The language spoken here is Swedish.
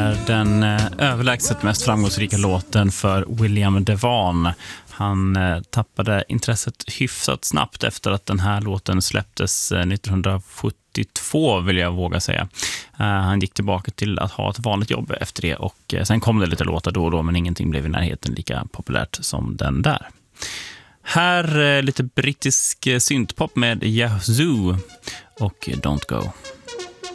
är den överlägset mest framgångsrika låten för William DeVaughn. Han tappade intresset hyfsat snabbt efter att den här låten släpptes 1972, vill jag våga säga. Han gick tillbaka till att ha ett vanligt jobb efter det, och sen kom det lite låtar då och då, men ingenting blev i närheten lika populärt som den där. Här lite brittisk syntpop med Yazoo och Don't Go.